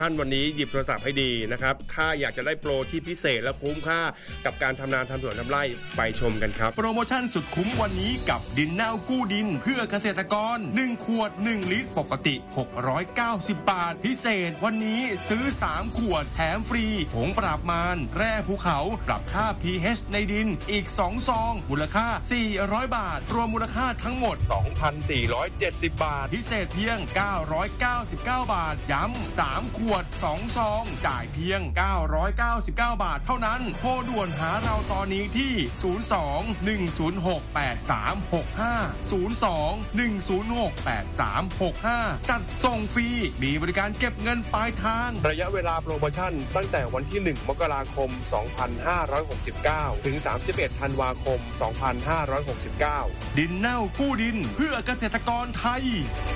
ท่านวันนี้หยิบโทรศัพท์ให้ดีนะครับถ้าอยากจะได้โปรที่พิเศษและคุ้มค่ากับการทำนาทำสวนทำไร่ไปชมกันครับโปรโมชั่นสุดคุ้มวันนี้กับดินเน่ากู้ดินเพื่อเกษตรกร1ขวด1ลิตรปกติ690บาทพิเศษวันนี้ซื้อ3ขวดแถมฟรีผงปราบมารแร่ภูเขาปรับค่า pH ในดินอีก2ซองมูลค่า400บาทรวมมูลค่าทั้งหมด 2,470 บาทพิเศษเพียง999บาทย้ำ3ขวด2ซองจ่ายเพียง999บาทเท่านั้นโทรด่วนหาเราตอนนี้ที่02-106-8365 จัดส่งฟรีมีบริการเก็บเงินปลายทางระยะเวลาโปรโมชั่นตั้งแต่วันที่1มกราคม2569ถึง31ธันวาคม2569 ดินเน่ากู้ดินเพื่อเกษตรกรไทย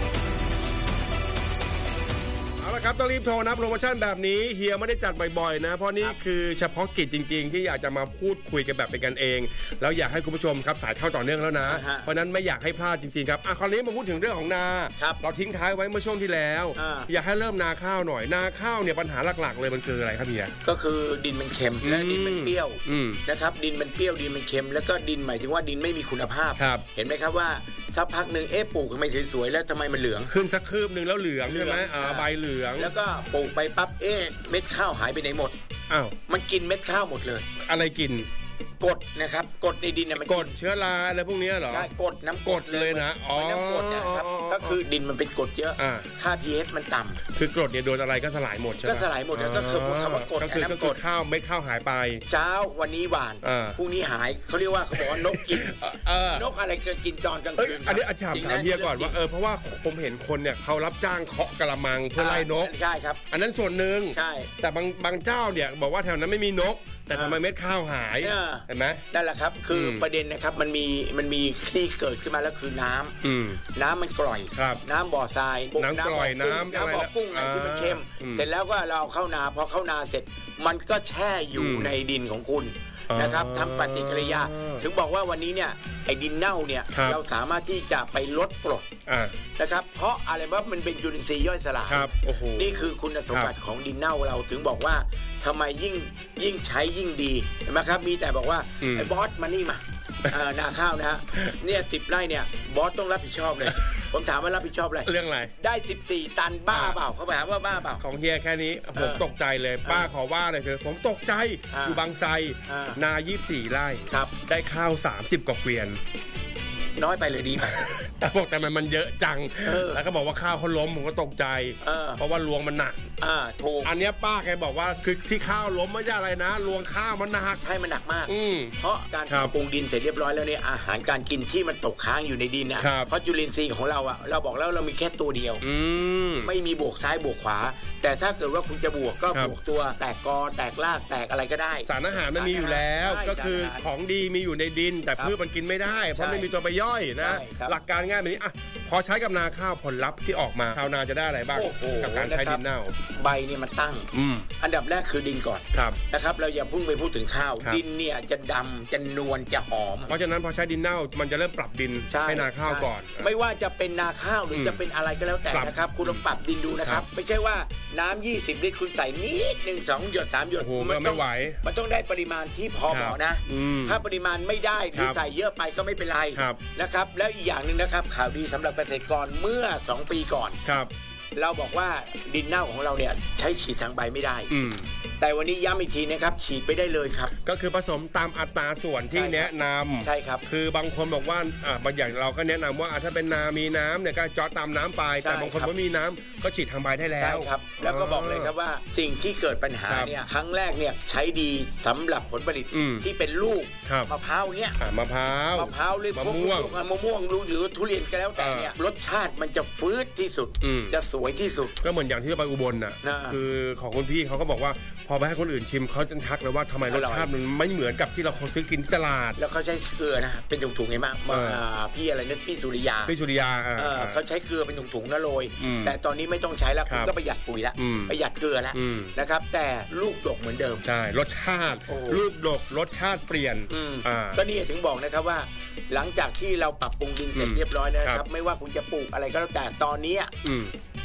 เอาละครับต้องรีบโทรนะโปรโมชั่นแบบนี้เฮียไม่ได้จัดบ่อยๆนะเพราะนี่คือเฉพาะกิจจริงๆที่อยากจะมาพูดคุยกันแบบเป็นกันเองแล้วอยากให้คุณผู้ชมครับสายเข้าต่อเนื่องแล้วนะเพราะนั้นไม่อยากให้พลาดจริงๆครับคราวนี้มาพูดถึงเรื่องของนาเราทิ้งท้ายไว้เมื่อช่วงที่แล้วอยากให้เริ่มนาข้าวหน่อยนาข้าวเนี่ยปัญหาหลักๆเลยมันคืออะไรครับเฮียก็คือดินมันเค็มและดินมันเปรี้ยวนะครับดินมันเปรี้ยวดินมันเค็มแล้วก็ดินหมายถึงว่าดินไม่มีคุณภาพเห็นไหมครับว่าสักพักหนึ่งปลูกทำไมสวยๆแล้วทำไมมันเหลืองขึ้นสักคืบนึงแล้วเหลืองใช่ไหมใบเหลืองแล้วก็ปลูกไปปั๊บเม็ดข้าวหายไปไหนหมดมันกินเม็ดข้าวหมดเลยอะไรกินกรดนะครับกรดในดินเนี่ยมันกรดเชื้อราอะไรพวกนี้เหรอใช่กรดน้ำกรดเลยนะน้ำกรดนะครับก็คือดินมันเป็นกรดเยอะถ้า pH มันต่ำคือกรดเนี่ยโดนอะไรก็สลายหมดใช่ไหมก็สลายหมดก็คือคำว่ากรดก็คือข้าวไม่ข้าวหายไปเช้าวันนี้หวานพรุ่งนี้หายเขาเรียกว่าเขาบอกว่านกกินนกอะไรจะกินตอนกลางคืนอันนี้ถามเฮียก่อนว่าเพราะว่าผมเห็นคนเนี่ยเขารับจ้างเคาะกระมังเพื่อไล่นกใช่ครับอันนั้นส่วนหนึ่งใช่แต่บางเจ้าเนี่ยบอกว่าแถวนั้นไม่มีนกแต่ทำไมเม็ดข้าวหายเห็นไหมนั่นแหละครับคือประเด็นนะครับมันมีที่เกิดขึ้นมาแล้วคือน้ำมันกร่อยน้ำบ่อทรายน้ำกร่อยน้ำบ่อกุ้งอะไรที่มันเค็มเสร็จแล้วก็เราเข้านาพอเข้านาเสร็จมันก็แช่อยู่ในดินของคุณนะครับทำปฏิกิริยาถึงบอกว่าวันนี้เนี่ยไอ้ดินเน่าเนี่ยเราสามารถที่จะไปลดกรดนะครับเพราะอะไรว่ามันเป็นจุลินทรีย์ย่อยสลายนี่คือคุณสมบัติของดินเน่าเราถึงบอกว่าทำไมยิ่งใช้ยิ่งดีเห็นไหมครับมีแต่บอกว่าไอ้บอสมานี่มานาข้าวนะฮะเนี่ย10 ไร่เนี่ยบอสต้องรับผิดชอบเลยผมถามว่ารับผิดชอบอะไรเรื่องอะไรได้14 ตันบ้าเปล่าเขาถามว่าบ้าเปล่าของเฮียแค่นี้ผมตกใจเลยป้าขอว่าเลยคือผมตกใจอยู่บางไทรนา24 ไร่ได้ข้าว30 กว่าเกวียนน้อยไปเลยดีไปแต่บอกแต่มันเยอะจังแล้วก็บอกว่าข้าวเขาล้มผมก็ตกใจเพราะว่ารวงมันหนักถูกอันนี้ป้าแกบอกว่าคือที่ข้าวล้มไม่ใช่อะไรนะรวงข้าวมันหนักใช่มันหนักมากเพราะการปรุงดินเสร็จเรียบร้อยแล้วเนี่ยอาหารการกินที่มันตกค้างอยู่ในดินนะเพราะจุลินทรีย์ของเราเราบอกแล้วเรามีแค่ตัวเดียวไม่มีบวกซ้ายบวกขวาแต่ถ้าเกิดว่าคุณจะบวกก็บวกตัวแตกกอแตกรากแตกอะไรก็ได้สารอาหารมันมีอยู่แล้วก็คือของดีมีอยู่ในดินแต่พืชมันกินไม่ได้เพราะไม่มีตัวไปย่อยนะหลักการง่ายแบบนี้พอใช้กับนาข้าวผลลัพธ์ที่ออกมาชาวนาจะได้อะไรบ้างกับการใช้ดินเน่าใบเนี่ยมันตั้งอันดับแรกคือดินก่อนนะครับเราอย่าพุ่งไปพูดถึงข้าวดินเนี่ยจะดำจะนวลจะหอมเพราะฉะนั้นพอใช้ดินเน่ามันจะเริ่มปรับดินให้นาข้าวก่อนไม่ว่าจะเป็นนาข้าวหรือจะเป็นอะไรก็แล้วแต่นะครับคุณลองปรับดินดูนะครับไม่ใช่ว่าน้ำ20 ลิตรคุณใส่นิด1 2 หยด3 หยดมันไม่ไหวมันต้องได้ปริมาณที่พอเหมาะนะถ้าปริมาณไม่ได้หรือใส่เยอะไปก็ไม่เป็นไรนะครับแล้วอีกอย่างนึงนะครับข่าวดีสำหรับเกษตรกรเมื่อ2 ปีก่อนเราบอกว่าดินเน่าของเราเนี่ยใช้ฉีดทางใบไม่ได้แต่วันนี้ย้ำอีกทีนะครับฉีดไปได้เลยครับก็คือผสมตามอัตราส่วนที่แนะนำใช่ครับคือบางคนบอกว่าบางอย่างเราก็แนะนำว่าถ้าเป็นนามีน้ำเนี่ยก็เจาะตามน้ำไปแต่บางคนไม่มีน้ำก็ฉีดทางใบได้แล้วครับแล้วก็บอกเลยครับว่าสิ่งที่เกิดปัญหาเนี่ยครั้งแรกเนี่ยใช้ดีสำหรับผลผลิตที่เป็นลูกมะพร้าวเนี่ยมะพร้าวหรือมะม่วงหรือทุเรียนก็แล้วแต่เนี่ยรสชาติมันจะฟื้นที่สุดจะสวยที่สุดก็เหมือนอย่างที่ไปอุบลน่ะคือของคุณพี่เขาก็บอกว่าพอไปให้คนอื่นชิมเขาจะทักเลยว่าทำไมรสชาติมันไม่เหมือนกับที่เราซื้อกินที่ตลาดแล้วเขาใช้เกลือนะเป็นถุงๆไงมากพี่อะไรนึกพี่สุริยาเขาใช้เกลือเป็นถุงๆนะโรยแต่ตอนนี้ไม่ต้องใช้แล้วคุณก็ประหยัดปุ๋ยแล้วประหยัดเกลือแล้วนะครับแต่ลูกดกเหมือนเดิมใช่รสชาติลูกดกรสชาติเปลี่ยนก็นี่ถึงบอกนะครับว่าหลังจากที่เราปรับปรุงดินเสร็จเรียบร้อยแล้วนะครับไม่ว่าคุณจะปลูกอะไรก็แล้วแต่ตอนนี้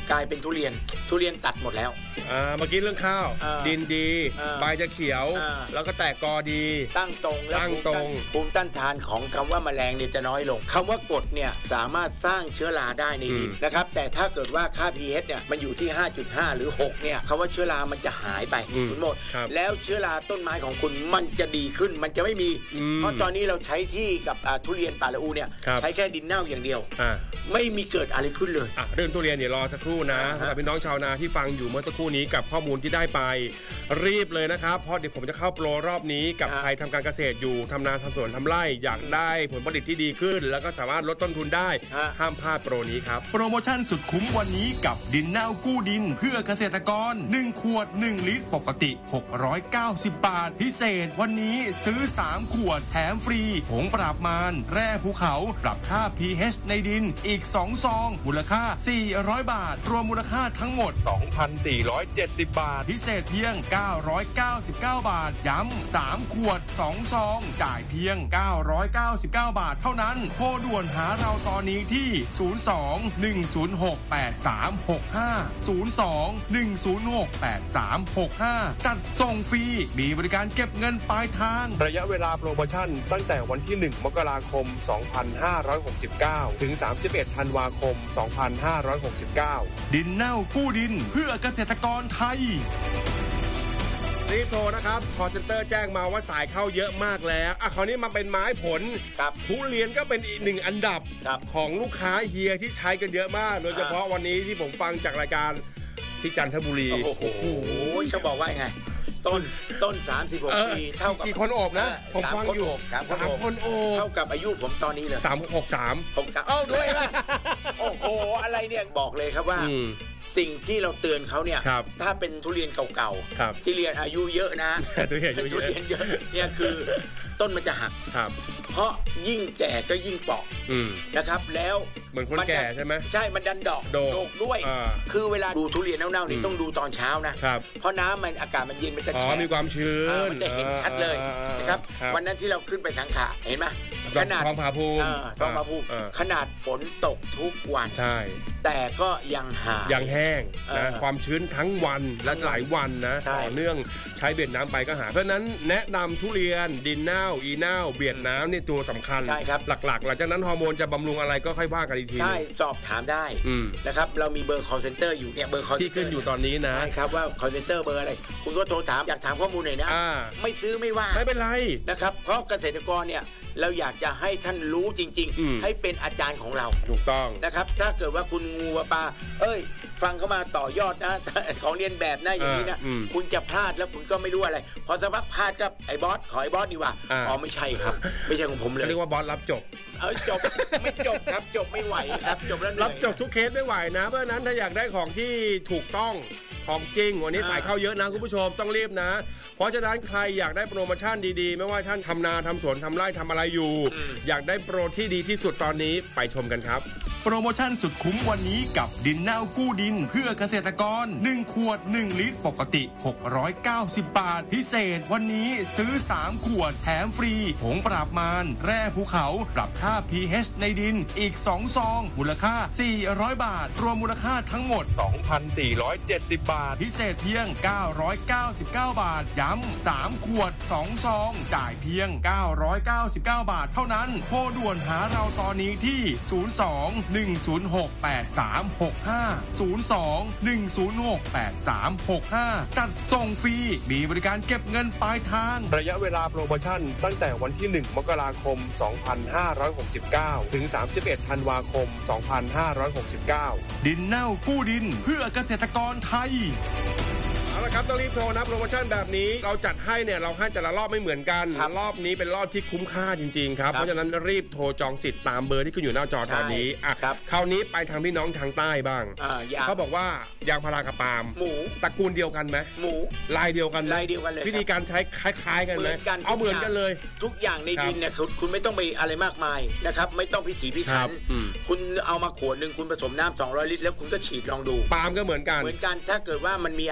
กลายเป็นทุเรียนตัดหมดแล้วเมื่อกี้เรื่องข้าวดินดีใบจะเขียวแล้วก็แตกกอดีตั้งตรงและภูมิต้านทานของคำว่าแมลงเนี่ยจะน้อยลงคำว่ากรดเนี่ยสามารถสร้างเชื้อราได้ในดินนะครับแต่ถ้าเกิดว่าค่า pH เนี่ยมันอยู่ที่ 5.5 หรือ 6 เนี่ยคำว่าเชื้อรามันจะหายไปทั้งหมดแล้วเชื้อราต้นไม้ของคุณมันจะดีขึ้นมันจะไม่มีเพราะตอนนี้เราใช้ที่กับทุเรียนป่าละอูเนี่ยใช้แค่ดินเน่าอย่างเดียวไม่มีเกิดอะไรขึ้นเลยเรื่องทุเรียนเดี๋ยวรอสักครู่นะสำหรับพี่น้องชาวนาที่ฟังอยู่เมื่อสักครู่นี้กับข้อมูลที่ได้ไปรีบเลยนะครับเพราะเดี๋ยวผมจะเข้าโปรรอบนี้กับใครทำการเกษตรอยู่ทำนาทำสวนทำไร่อยากได้ผลผลิตที่ดีขึ้นแล้วก็สามารถลดต้นทุนได้ห้ามพลาดโปรนี้ครับโปรโมชั่นสุดคุ้มวันนี้กับดินเน่ากู้ดินเพื่อเกษตรกร1ขวด1ลิตรปกติ690 บาทพิเศษวันนี้ซื้อ3ขวดแถมฟรีผงปราบมารแร่ภูเขาปรับค่า pH ในดินอีก2ซองมูลค่า400 บาทรวมมูลค่าทั้งหมด 2,470 บาทพิเศษเพียง999 บาทย้ำ3ขวด2ซองจ่ายเพียง999 บาทเท่านั้นโทรด่วนหาเราตอนนี้ที่02-106-8365 จัดส่งฟรีมีบริการเก็บเงินปลายทางระยะเวลาโปรโมชั่นตั้งแต่วันที่1มกราคม2569ถึง31ธันวาคม2569 ดินเน่ากู้ดินเพื่อเกษตรกรไทยรีบโทรนะครับคอลเซ็นเตอร์แจ้งมาว่าสายเข้าเยอะมากแล้วคราวนี้มาเป็นไม้ผลทุเรียนก็เป็นอีก1อันดับของลูกค้าเฮียที่ใช้กันเยอะมากโดยเฉพาะวันนี้ที่ผมฟังจากรายการที่จันทบุรีโอ้โหเขาบอกว่าไงต้น36 ปีเท่ากับกี่คนโอบนะผมฟังอยู่ 3 คนโอบเท่ากับอายุผมตอนนี้เลย 63 ด้วยป่ะโอ้โหอะไรเนี่ยบอกเลยครับว่าสิ่งที่เราเตือนเขาเนี่ยถ้าเป็นทุเรียนเก่าๆที่เรียนอายุเยอะนะทุเรียนเยอะเนี่ยคือต้นมันจะหักเพราะยิ่งแก่ก็ยิ่งเปราะนะครับแล้วเหมือนคนแก่ใช่ไหมใช่มันดันดอกด้วยคือเวลาดูทุเรียนเน่าๆนี่ต้องดูตอนเช้านะเพราะน้ำมันอากาศมันเย็นมันจะแช่มีความชื้นมันจะเห็นชัดเลยนะครับวันนั้นที่เราขึ้นไปสังขะเห็นไหมขนาดทองผาภูมิขนาดฝนตกทุกวันใช่แต่ก็ยังแห้งนะความชื้นทั้งวันและหลายวันนะต่อเนื่องใช้เบียดน้ำไปก็หาเพราะนั้นแนะนำทุเรียนดินเน่าอีเน่าเบียดน้ำนี่ตัวสำคัญใช่ครับหลักๆหลังจากนั้นฮอร์โมนจะบำรุงอะไรก็ค่อยว่ากันอีกทีใช่สอบถามได้นะครับเรามีเบอร์ call center อยู่เนี่ยเบอร์ call center ที่ขึ้นอยู่ตอนนี้นะใช่ครับว่า call center เบอร์อะไรคุณก็โทรถามอยากถามข้อมูลหน่อยนะไม่ซื้อไม่ว่าไม่เป็นไรนะครับเพราะเกษตรกรเนี่ยเราอยากจะให้ท่านรู้จริงๆให้เป็นอาจารย์ของเราถูกต้องนะครับถ้าเกิดว่าคุณงูปลาฟังเข้ามาต่อยอดนะของเรียนแบบนะอย่างนี้นะคุณจะพลาดแล้วคุณก็ไม่รู้อะไรพอสักพักพลาดกับไอ้บอสขอไอ้บอสดีกว่าไม่ใช่ครับไม่ใช่ของผมเลยเรียกว่าบอสรับจบจบไม่จบครับจบไม่ไหวครับจบแล้วรับจบทุกเคสไม่ไหวนะเพราะฉะนั้นถ้าอยากได้ของที่ถูกต้องของจริงวันนี้สายเข้าเยอะนะคุณผู้ชมต้องรีบนะเพราะฉะนั้นใครอยากได้โปรโมชั่นดีๆไม่ว่าท่านทำนาทำสวนทำไร่ทำอะไรอยู่อยากได้โปรที่ดีที่สุดตอนนี้ไปชมกันครับโปรโมชั่นสุดคุ้มวันนี้กับดินเน่ากู้ดินเพื่อเกษตรกร1ขวด1ลิตรปกติ690 บาทพิเศษวันนี้ซื้อ3ขวดแถมฟรีผงปราบมารแร่ภูเขาปรับค่า pH ในดินอีก2ซองมูลค่า400 บาทรวมมูลค่าทั้งหมด 2,470 บาทพิเศษเพียง999 บาทย้ำ3ขวด2ซองจ่ายเพียง999 บาทเท่านั้นโทรด่วนหาเราตอนนี้ที่02-106-8365 จัดส่งฟรีมีบริการเก็บเงินปลายทางระยะเวลาโปรโมชั่นตั้งแต่วันที่1มกราคม2569ถึง31ธันวาคม2569 ดินเน่ากู้ดินเพื่อเกษตรกรไทยเอาละครับต้องรีบโทรนะโปรโมชั่นแบบนี้เราจัดให้เนี่ยเราให้แต่ละรอบไม่เหมือนกันรอบนี้เป็นรอบที่คุ้มค่าจริงๆครับเพราะฉะนั้นรีบโทรจองสิทธิ์ตามเบอร์ที่ขึ้นอยู่หน้าจอตอนนี้คราวนี้ไปทางพี่น้องทางใต้บ้างเขาบอกว่ายางพารากับปาล์มหมูตระกูลเดียวกันไหมหมูลายเดียวกันเลยวิธีการใช้คล้ายๆกันไหมเอาเหมือนกันเลยทุกอย่างในดินเนี่ยคุณไม่ต้องไปอะไรมากมายนะครับไม่ต้องพิถีพิถันคุณเอามาขวดนึงคุณผสมน้ำ200 ลิตรแล้วคุณก็ฉีดลองดูปาล์มก็เหมือนกันถ้าเกิดว่ามันมีอะไรเน่า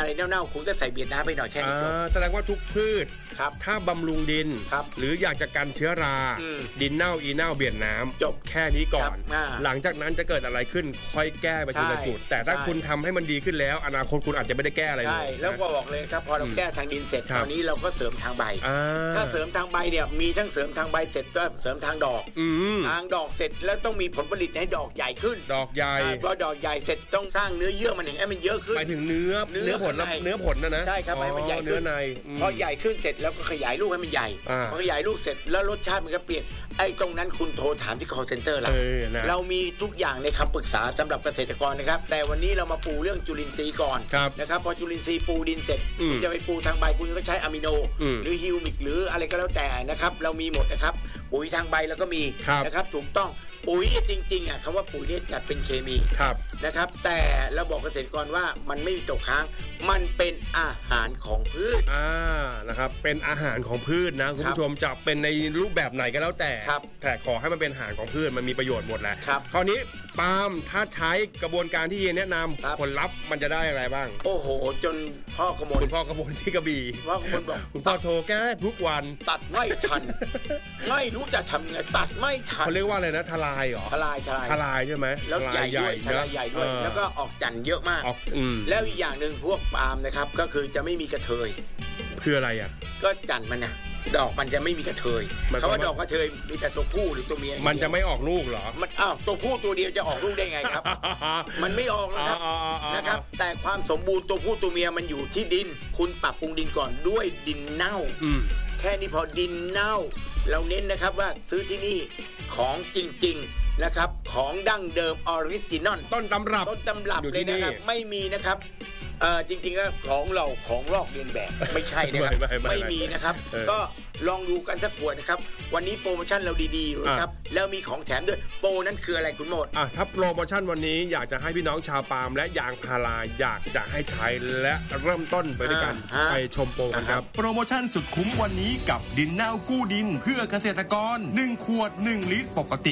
คุณก็ใส่เบียดน้ำไปหน่อยแค่นี้แสดงว่าทุกพืชถ้าบำรุงดินหรืออยากจะกันเชื้อราดินเน่าอีเน่าเบียดน้ำจบแค่นี้ก่อนหลังจากนั้นจะเกิดอะไรขึ้นค่อยแก้ไปทีละจุดแต่ถ้าคุณทำให้มันดีขึ้นแล้วอนาคตคุณอาจจะไม่ได้แก้อะไรเลยใช่แล้วก็บอกเลยครับพอเราแก้ทางดินเสร็จตอนนี้เราก็เสริมทางใบถ้าเสริมทางใบเนี่ยมีทั้งเสริมทางใบเสร็จก็เสริมทางดอกทางดอกเสร็จแล้วต้องมีผลผลิตให้ดอกใหญ่ขึ้นดอกใหญ่พอดอกใหญ่เสร็จต้องสร้างเนื้อเยื่อมันให้มันเยอะขึ้นหมายถึงเนื้อผลนะใช่ครับให้มันใหญ่ขึ้นพอใหญ่ขึ้นเสร็จแล้วก็ขยายลูกให้มันใหญ่พอขยายลูกเสร็จแล้วรสชาติมันก็เปลี่ยนไอ้ตรงนั้นคุณโทรถามที่ call center เรามีทุกอย่างในคำปรึกษาสำหรับเกษตรกรนะครับแต่วันนี้เรามาปูเรื่องจุลินทรีย์ก่อนนะครับพอจุลินทรีย์ปูดินเสร็จคุณจะไปปูทางใบคุณก็ใช้อะมิโนหรือฮิวมิกหรืออะไรก็แล้วแต่นะครับเรามีหมดนะครับปุ๋ยทางใบแล้วก็มีนะครับถูกต้องปุ๋ยจริงๆคำว่าปุ๋ยเนี่ยจัดเป็นเคมีนะครับแต่เราบอกเกษตรกรว่ามันไม่มีตกค้างมันเป็นอาหารของพืชนะครับเป็นอาหารของพืชนะคุณผู้ชมจะเป็นในรูปแบบไหนก็แล้วแต่ขอให้มันเป็นอาหารของพืชมันมีประโยชน์หมดแหละคราวนี้ปาล์มถ้าใช้กระบวนการที่แนะนำผลลัพธ์มันจะได้อะไรบ้างโอ้โหจนคุณพ่อกระมวลที่กระบี่พ่อกระมวลบอกคุณพ่อโทรแก้ทุกวันตัดไม่ทันไม่รู้จะทำไงตัดไม่ทันเขาเรียกว่าอะไรนะทลายเหรอทลายใช่ไหมแล้วใหญ่ด้วยทลายใหญ่ด้วยแล้วก็ออกจันเยอะมากแล้วอีกอย่างหนึ่งพวกปาล์มนะครับก็คือจะไม่มีกระเทยคืออะไรก็จันมันนะดอกมันจะไม่มีกระเทยเขาว่าดอกกระเทยมีแต่ตัวผู้หรือตัวเมียมันจะไม่ออกลูกเหรอมันตัวผู้ตัวเดียวจะออกลูกได้ไงครับ มันไม่ออกนะครับแต่ความสมบูรณ์ตัวผู้ตัวเมียมันอยู่ที่ดินคุณปรับปรุงดินก่อนด้วยดินเน่าแค่นี้พอดินเน่าเราเน้นนะครับว่าซื้อที่นี่ของจริงๆนะครับของดั้งเดิมออริจินอลต้นตำรับเลยนะครับไม่มีนะครับจริงๆแล้วของเราของลอกเลียนแบบไม่ใช่นะครับไม่มีนะครับก็ลองดูกันสักขวดนะครับวันนี้โปรโมชั่นเราดีๆนะครับแล้วมีของแถมด้วยโปรนั้นคืออะไรคุณโมดถ้าโปรโมชั่นวันนี้อยากจะให้พี่น้องชาวปาล์มและยางพาราอยากจะให้ใช้และเริ่มต้นไปด้วยกันไปชมโปรกันครับโปรโมชั่นสุดคุ้มวันนี้กับดินเน่ากู้ดินเพื่อเกษตรกร1ขวด1ลิตรปกติ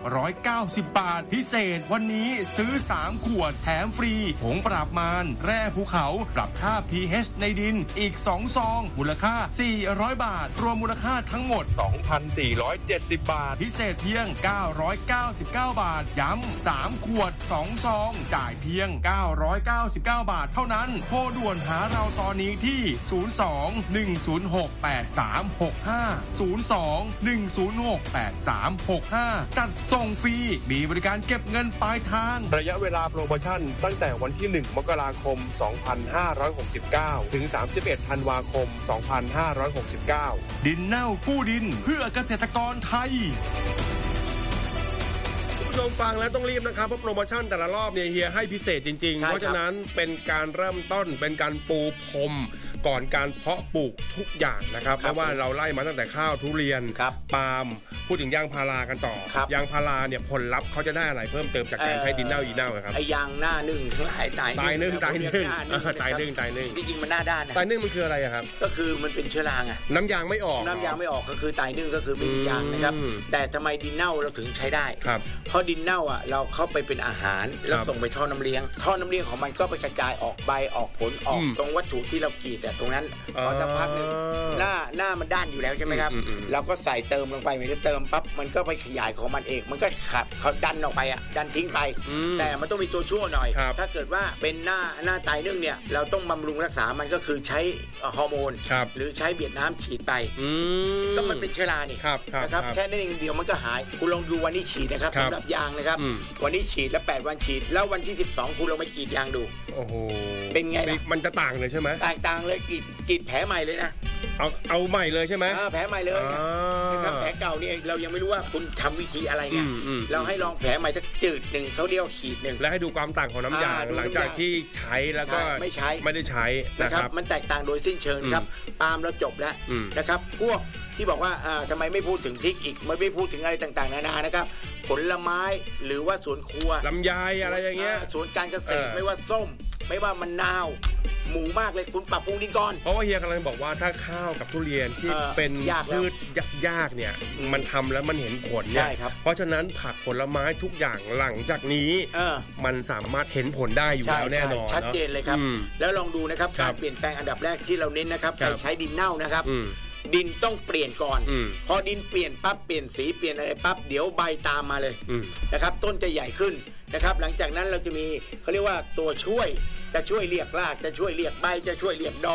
690 บาทพิเศษวันนี้ซื้อ3ขวดแถมฟรีผงปราบมารแร่ภูเขาปรับค่า pH ในดินอีก2ซองมูลค่า400บาทรวมมูลค่าทั้งหมด 2,470 บาทพิเศษเพียง999 บาทย้ำ3ขวด2ซองจ่ายเพียง999 บาทเท่านั้นโทรด่วนหาเราตอนนี้ที่02-106-8365 จัดส่งฟรีมีบริการเก็บเงินปลายทางระยะเวลาโปรโมชั่นตั้งแต่วันที่1 มกราคม 2569 ถึง 31 ธันวาคม 2569 ดินเน่ากู้ดินเพื่อเกษตรกรไทยผู้ชมฟังแล้วต้องรีบนะครับเพราะโปรโมชั่นแต่ละรอบเนี่ยเฮียให้พิเศษจริงๆเพราะฉะนั้นเป็นการเริ่มต้นเป็นการปูพรมก่อนการเพาะปลูกทุกอย่างนะครับเพราะว่าเราไล่มาตั้งแต่ข้าวทุเรียนปาล์มพูดถึงยางพารากันต่อยางพาราเนี่ยผลลัพธ์เขาจะได้อะไรเพิ่มเติมจากการใช้ดินเน่าอีเน่าครับไอ้ยางหน้านึ่งทั้งหลายตายนึ่งจริงๆมันหน้าด้านนะตายนึ่งมันคืออะไรครับก็คือมันเป็นเชื้อราไงน้ำยางไม่ออกก็คือตายนึ่งก็คือไม่มียางนะครับแต่ทำไมดินเน่าเราถึงใช้ได้เพราะดินเน่าเราเข้าไปเป็นอาหารแล้วส่งไปท่อน้ำเลี้ยงของมันก็ไปกระจายออกใบออกผลออกตรงวัตถุที่เรากรีดตรงนั้นพอสักพักนึงหน้ามันด้านอยู่แล้วใช่ไหมครับเราก็ใส่เติมลงไปมันจะเติมปั๊บมันก็ไปขยายของมันเองมันก็ขับเขาดันออกไปดันทิ้งไปแต่มันต้องมีตัวชั่วหน่อยถ้าเกิดว่าเป็นหน้าตายนึ่งเนี่ยเราต้องบำรุงรักษามันก็คือใช้ฮอร์โมนหรือใช้เบียดน้ำฉีดไปก็มันเป็นเชื้อรานี่นะครับแค่นั้นเองเดียวมันก็หายคุณลองดูวันนี้ฉีดนะครับสำหรับยางนะครับวันนี้ฉีดแล้ว8 วันฉีดแล้ววันที่12คุณลองไปกรีดยางดูโอ้โหเป็นไงล่ะมันจะต่างเลยใช่ไหมต่างเลยกรีดแผลใหม่เลยนะเอาใหม่เลยใช่ไหมแผลใหม่เลยนะครับแผลเก่านี่เรายังไม่รู้ว่าคุณทำวิธีอะไรไงเราให้ลองแผลใหม่สักจืดหนึ่งเขาเรียกขีดหนึ่งแล้วให้ดูความต่างของน้ำยางหลังจากที่ใช้แล้วก็ไม่ได้ใช้นะครับมันแตกต่างโดยสิ้นเชิงครับปาล์มเราจบแล้วนะครับพวกที่บอกว่าทำไมไม่พูดถึงพริกอีกไม่พูดถึงอะไรต่างๆนานานะครับผลไม้หรือว่าสวนครัวลำไยอะไรอย่างเงี้ยสวนการเกษตรไม่ว่าส้มไม่ว่ามะนาวหมูมากเลยคุณปรับปรุงดินก่อนเพราะว่าเฮียกำลังบอกว่าถ้าข้าวกับทุเรียนที่เป็นพืชยากเนี่ยมันทำแล้วมันเห็นผลเนี่ยเพราะฉะนั้นผักผลไม้ทุกอย่างหลังจากนี้มันสามารถเห็นผลได้อยู่แล้วแน่นอนชัดเจนเลยครับแล้วลองดูนะครับการเปลี่ยนแปลงอันดับแรกที่เราเน้นนะครับการใช้ดินเน่านะครับดินต้องเปลี่ยนก่อนพอดินเปลี่ยนปั๊บเปลี่ยนสีเปลี่ยนอะไรปั๊บเดี๋ยวใบตามมาเลยนะครับต้นจะใหญ่ขึ้นนะครับหลังจากนั้นเราจะมีเขาเรียกว่าตัวช่วยจะช่วยเรียกรากจะช่วยเรียกใบจะช่วยเรียกดอก